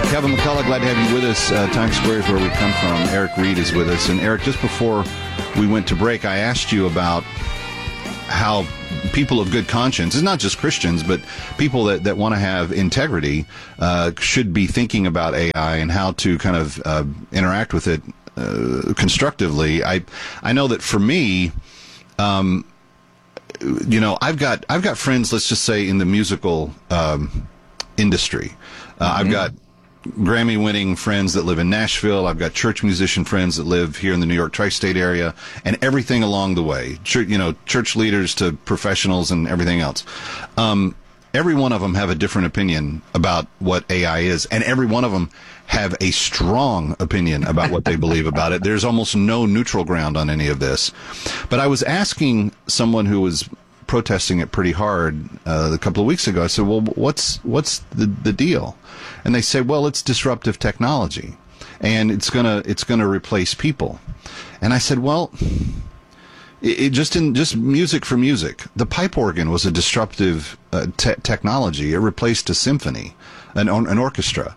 Kevin McCullough, glad to have you with us. Times Square is where we come from. Eric Reed is with us. And Eric, just before we went to break, I asked you about how people of good conscience, it's not just Christians, but people that want to have integrity, should be thinking about AI and how to kind of interact with it constructively. I know that for me, I've got friends, let's just say, in the musical industry. I've got Grammy-winning friends that live in Nashville. I've got church musician friends that live here in the New York tri-state area, and everything along the way. Church leaders to professionals and everything else. Every one of them have a different opinion about what AI is, and every one of them have a strong opinion about what they believe about it. There's almost no neutral ground on any of this. But I was asking someone who was protesting it pretty hard a couple of weeks ago. I said, well, what's the deal? And they say, well, it's disruptive technology, and it's gonna replace people. And I said, well, just music for music, the pipe organ was a disruptive technology. It replaced a symphony, an orchestra.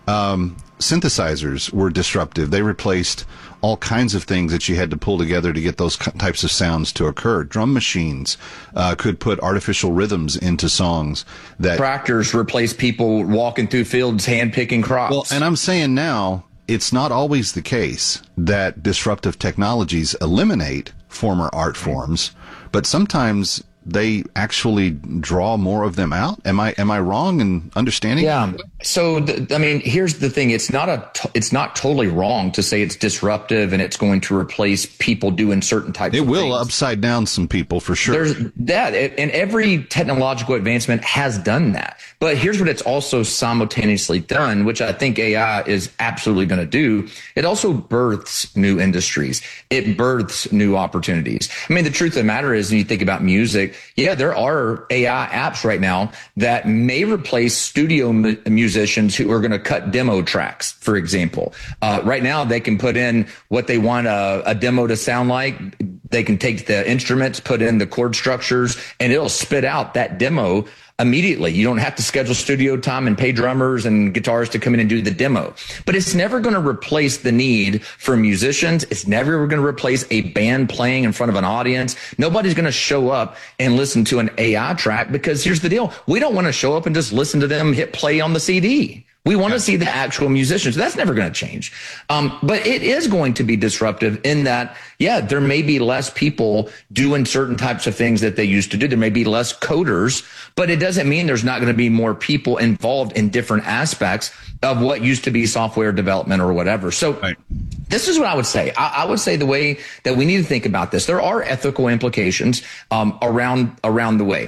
Synthesizers were disruptive. They replaced all kinds of things that you had to pull together to get those types of sounds to occur. Drum machines could put artificial rhythms into songs. That tractors replaced people walking through fields, hand-picking crops. Well, and I'm saying now, it's not always the case that disruptive technologies eliminate former art forms, but sometimes they actually draw more of them out. Am I wrong in understanding? Yeah. So, here's the thing. It's not totally wrong to say it's disruptive and it's going to replace people doing certain types of things. It will upside down some people for sure. There's that. And every technological advancement has done that. But here's what it's also simultaneously done, which I think AI is absolutely going to do. It also births new industries. It births new opportunities. The truth of the matter is, when you think about music, yeah, there are AI apps right now that may replace studio musicians who are going to cut demo tracks, for example. Right now, they can put in what they want a demo to sound like. They can take the instruments, put in the chord structures, and it'll spit out that demo immediately. You don't have to schedule studio time and pay drummers and guitarists to come in and do the demo. But it's never going to replace the need for musicians. It's never going to replace a band playing in front of an audience. Nobody's going to show up and listen to an AI track, because here's the deal. We don't want to show up and just listen to them hit play on the CD. We want to see the actual musicians. That's never going to change. But it is going to be disruptive in that, yeah, there may be less people doing certain types of things that they used to do. There may be less coders, but it doesn't mean there's not going to be more people involved in different aspects of what used to be software development or whatever. So This is what I would say. I would say the way that we need to think about this, there are ethical implications around the way.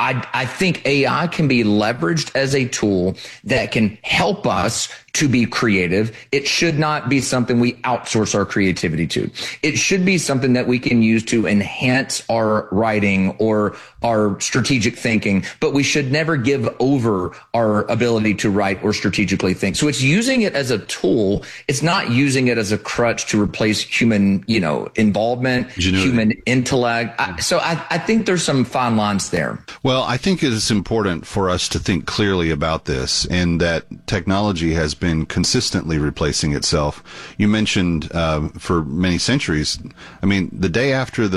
I think AI can be leveraged as a tool that can help us to be creative. It should not be something we outsource our creativity to. It should be something that we can use to enhance our writing or our strategic thinking, but we should never give over our ability to write or strategically think. So it's using it as a tool. It's not using it as a crutch to replace human, involvement, human intellect. So I think there's some fine lines there. Well, I think it is important for us to think clearly about this, and that technology has been consistently replacing itself. You mentioned for many centuries. The day after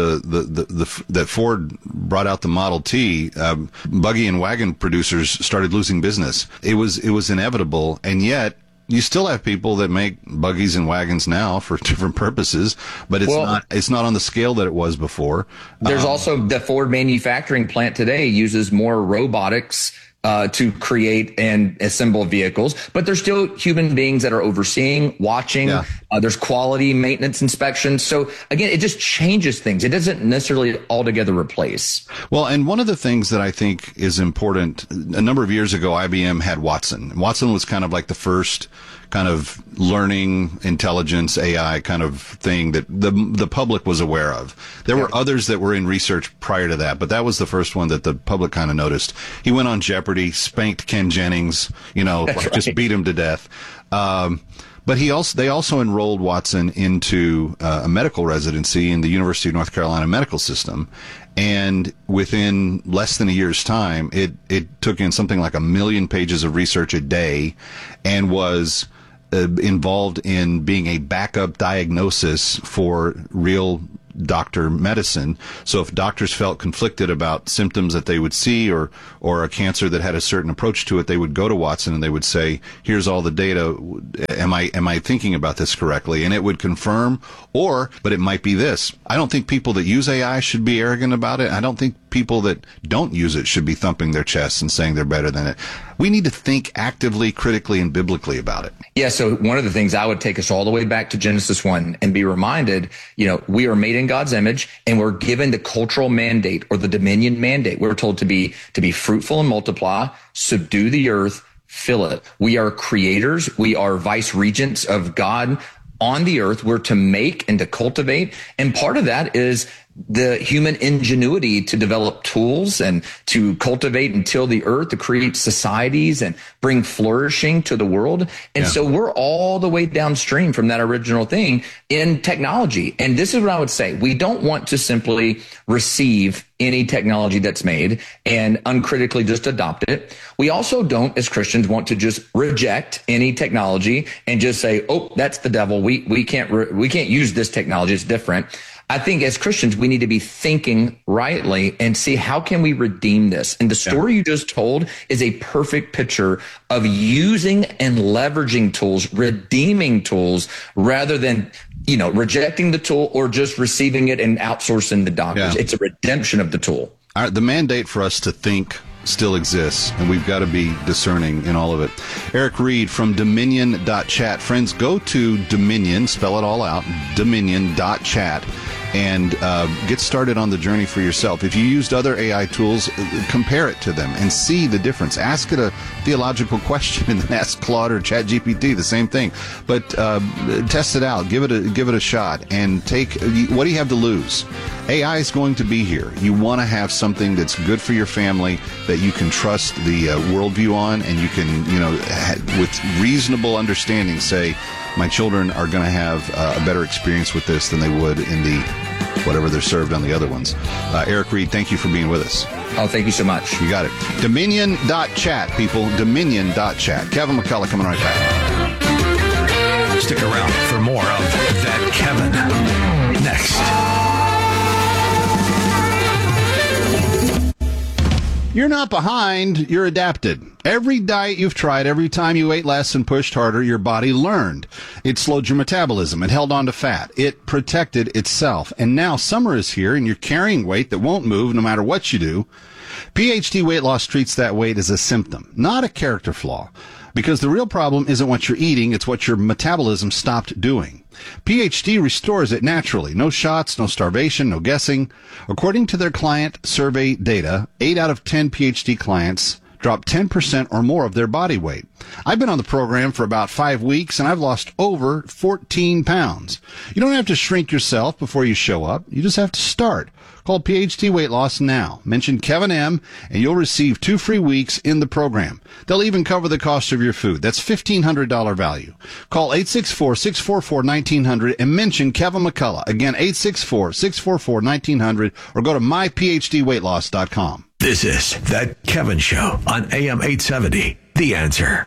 that Ford brought out the Model T, buggy and wagon producers started losing business. It was inevitable, and yet you still have people that make buggies and wagons now for different purposes, but it's not on the scale that it was before. There's also the Ford manufacturing plant today uses more robotics to create and assemble vehicles, but there's still human beings that are overseeing, watching. Yeah. There's quality maintenance inspections. So again, it just changes things. It doesn't necessarily altogether replace. Well, and one of the things that I think is important, a number of years ago, IBM had Watson. Watson was kind of like the first kind of learning intelligence AI kind of thing that the public was aware of. There were others that were in research prior to that, but that was the first one that the public kind of noticed. He went on Jeopardy, spanked Ken Jennings, just beat him to death. But they also enrolled Watson into a medical residency in the University of North Carolina medical system. And within less than a year's time, it took in something like 1 million pages of research a day and was involved in being a backup diagnosis for real doctor medicine. So if doctors felt conflicted about symptoms that they would see or a cancer that had a certain approach to it, they would go to Watson and they would say, here's all the data. Am I thinking about this correctly? And it would confirm, but it might be this. I don't think people that use AI should be arrogant about it. I don't think people that don't use it should be thumping their chests and saying they're better than it. We need to think actively, critically, and biblically about it. Yeah, so one of the things I would take us all the way back to Genesis 1 and be reminded, we are made in God's image and we're given the cultural mandate or the dominion mandate. We're told to be fruitful and multiply, subdue the earth, fill it. We are creators. We are vice regents of God on the earth. We're to make and to cultivate. And part of that is the human ingenuity to develop tools and to cultivate and till the earth, to create societies and bring flourishing to the world. And so we're all the way downstream from that original thing in technology. And this is what I would say. We don't want to simply receive any technology that's made and uncritically just adopt it. We also don't, as Christians, want to just reject any technology and just say, oh, that's the devil. We can't use this technology. It's different. I think as Christians, we need to be thinking rightly and see how can we redeem this. And the story you just told is a perfect picture of using and leveraging tools, redeeming tools, rather than, rejecting the tool or just receiving it and outsourcing the doctors. It's a redemption of the tool. The mandate for us to think still exists, and we've got to be discerning in all of it. Eric Reed from Dominion.chat. Friends, go to Dominion, spell it all out, Dominion.chat, and get started on the journey for yourself. If you used other AI tools, compare it to them and see the difference. Ask it a theological question and then ask Claude or ChatGPT the same thing. But test it out, give it a shot, and what do you have to lose? AI is going to be here. You want to have something that's good for your family, that you can trust the worldview on, and you can, with reasonable understanding, say, my children are going to have a better experience with this than they would in the whatever they're served on the other ones. Eric Reed, thank you for being with us. Oh, thank you so much. You got it. Dominion.chat, people. Dominion.chat. Kevin McCullough coming right back. Stick around for more of That Kevin next. You're not behind, you're adapted. Every diet you've tried, every time you ate less and pushed harder, your body learned. It slowed your metabolism. It held on to fat. It protected itself. And now summer is here and you're carrying weight that won't move no matter what you do. PhD Weight Loss treats that weight as a symptom, not a character flaw. Because the real problem isn't what you're eating, it's what your metabolism stopped doing. PhD restores it naturally. No shots, no starvation, no guessing. According to their client survey data, 8 out of 10 PhD clients drop 10% or more of their body weight. I've been on the program for about 5 weeks and I've lost over 14 pounds. You don't have to shrink yourself before you show up. You just have to start. Call PhD Weight Loss now. Mention Kevin M. and you'll receive 2 free weeks in the program. They'll even cover the cost of your food. That's $1,500 value. Call 864-644-1900 and mention Kevin McCullough. Again, 864-644-1900 or go to myphdweightloss.com. This is That Kevin Show on AM 870. The Answer.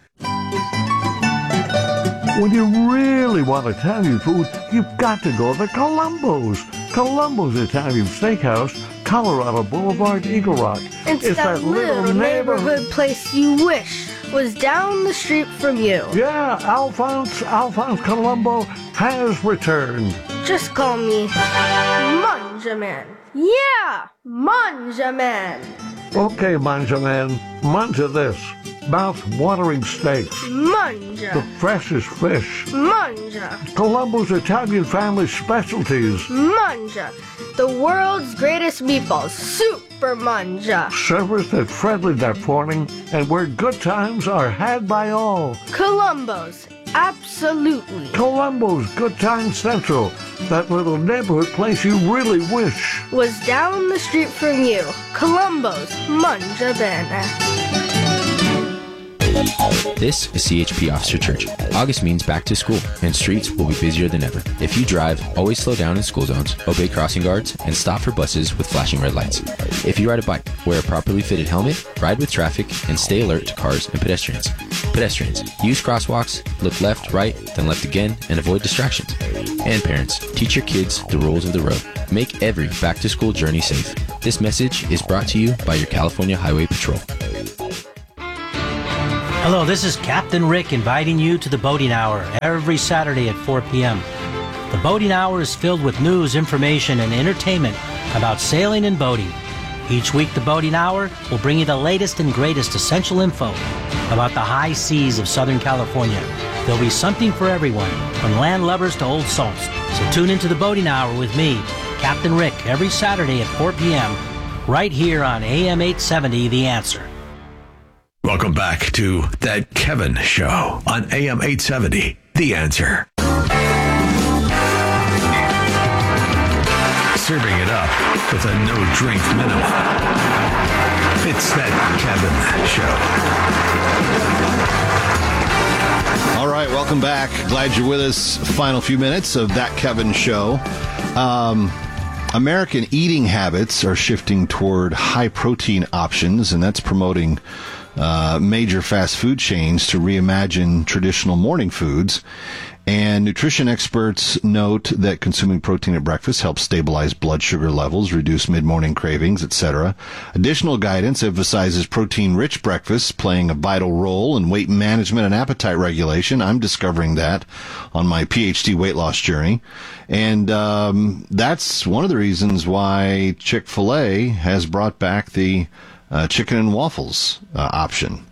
When you really want Italian food, you've got to go to Columbo's. Columbo's Italian Steakhouse, Colorado Boulevard, Eagle Rock. It's that little neighborhood place you wish was down the street from you. Yeah, Alphonse Columbo has returned. Just call me Manjaman. Yeah, Manjaman. Okay, Manjaman, manja this. Mouth-watering steaks. Manja. The freshest fish. Manja. Columbo's Italian family specialties. Manja. The world's greatest meatballs. Super Manja. Serviced at friendly that morning, and where good times are had by all. Columbo's. Absolutely. Columbo's Good Time Central. That little neighborhood place you really wish was down the street from you. Columbo's Manja Bene. This is CHP Officer Church. August means back to school, and streets will be busier than ever. If you drive, always slow down in school zones, obey crossing guards, and stop for buses with flashing red lights. If you ride a bike, wear a properly fitted helmet, ride with traffic, and stay alert to cars and pedestrians. Pedestrians, use crosswalks, look left, right, then left again, and avoid distractions. And parents, teach your kids the rules of the road. Make every back-to-school journey safe. This message is brought to you by your California Highway Patrol. Hello, this is Captain Rick inviting you to the Boating Hour every Saturday at 4 p.m. The Boating Hour is filled with news, information, and entertainment about sailing and boating. Each week, the Boating Hour will bring you the latest and greatest essential info about the high seas of Southern California. There'll be something for everyone, from land lovers to old salts. So tune into the Boating Hour with me, Captain Rick, every Saturday at 4 p.m. right here on AM 870, The Answer. Welcome back to That Kevin Show on AM 870, The Answer. Serving it up with a no-drink minimum. It's That Kevin Show. All right, welcome back. Glad you're with us. Final few minutes of That Kevin Show. American eating habits are shifting toward high-protein options, and that's promoting major fast food chains to reimagine traditional morning foods. And nutrition experts note that consuming protein at breakfast helps stabilize blood sugar levels, reduce mid-morning cravings, etc. Additional guidance emphasizes protein-rich breakfasts playing a vital role in weight management and appetite regulation. I'm discovering that on my PhD weight loss journey. And that's one of the reasons why Chick-fil-A has brought back the chicken and waffles option.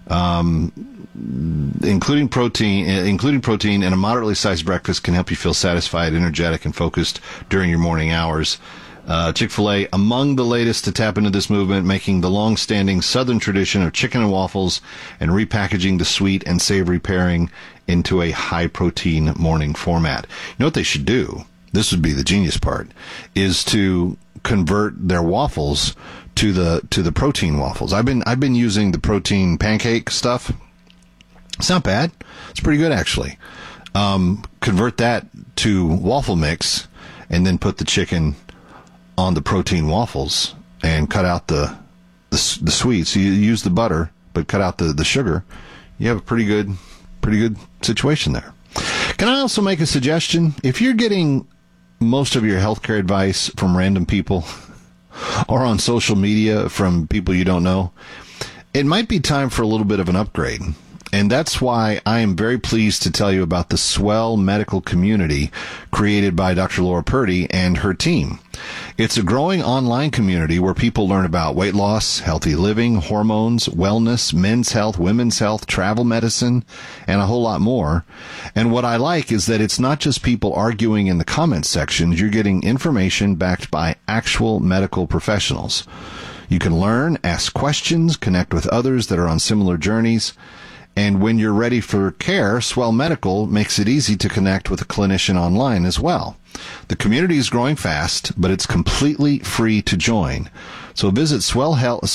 Including protein and a moderately sized breakfast can help you feel satisfied, energetic, and focused during your morning hours. Chick-fil-A, among the latest to tap into this movement, making the long-standing Southern tradition of chicken and waffles and repackaging the sweet and savory pairing into a high-protein morning format. You know what they should do? This would be the genius part, is to convert their waffles to the protein waffles. I've been using the protein pancake stuff. It's not bad. It's pretty good, actually. Convert that to waffle mix and then put the chicken on the protein waffles and cut out the sweet. So you use the butter, but cut out the sugar. You have a pretty good situation there. Can I also make a suggestion? If you're getting most of your healthcare advice from random people or on social media from people you don't know, it might be time for a little bit of an upgrade. And that's why I am very pleased to tell you about the Swell Medical Community created by Dr. Laura Purdy and her team. It's a growing online community where people learn about weight loss, healthy living, hormones, wellness, men's health, women's health, travel medicine, and a whole lot more. And what I like is that it's not just people arguing in the comments sections. You're getting information backed by actual medical professionals. You can learn, ask questions, connect with others that are on similar journeys. And when you're ready for care, Swell Medical makes it easy to connect with a clinician online as well. The community is growing fast, but it's completely free to join. So visit swellcare.health,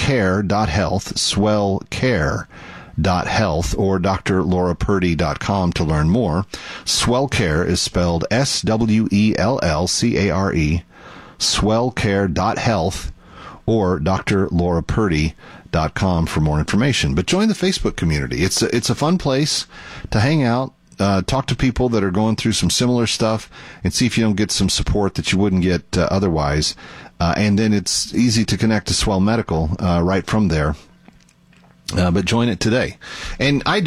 swellcare.health, or drlaurapurdy.com to learn more. Swellcare is spelled SWELLCARE, swellcare.health, or drlaurapurdy.com for more information. But join the Facebook community. It's a fun place to hang out, talk to people that are going through some similar stuff, and see if you don't get some support that you wouldn't get otherwise. And then it's easy to connect to Swell Medical right from there. But join it today. And I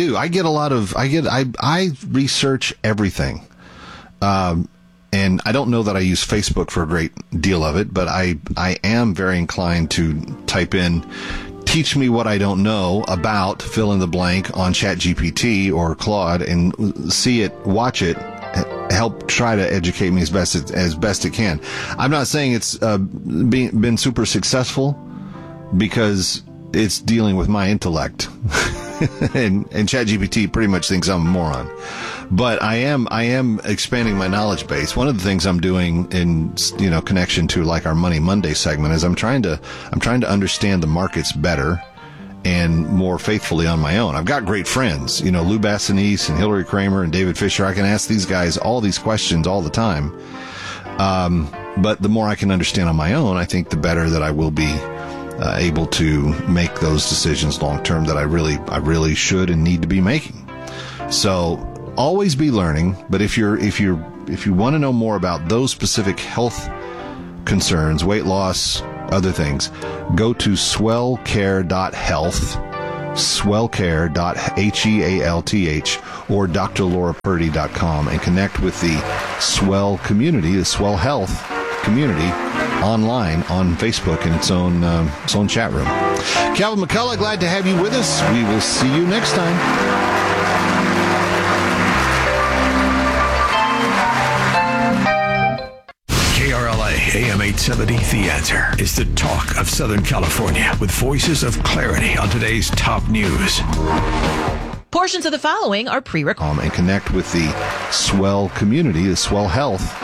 research everything. And I don't know that I use Facebook for a great deal of it, but I am very inclined to type in, teach me what I don't know about fill in the blank on ChatGPT or Claude, and see it, watch it, help try to educate me as best it can. I'm not saying it's been super successful, because it's dealing with my intellect. and ChatGPT pretty much thinks I'm a moron. But I am expanding my knowledge base. One of the things I'm doing in connection to like our Money Monday segment is I'm trying to understand the markets better and more faithfully on my own. I've got great friends, Lou Bassanese and Hillary Kramer and David Fisher. I can ask these guys all these questions all the time. But the more I can understand on my own, I think the better that I will be able to make those decisions long term that I really should and need to be making. So always be learning. But if you want to know more about those specific health concerns, weight loss, other things, go to swellcare.health, swellcare.health, or drlaurapurdy.com, and connect with the Swell community, the Swell Health community, online on Facebook in its own chat room. Calvin McCullough, glad to have you with us. We will see you next time. KRLA AM 870, The Answer, is the talk of Southern California, with voices of clarity on today's top news. Portions of the following are pre-recorded. And connect with the Swell community, the Swell Health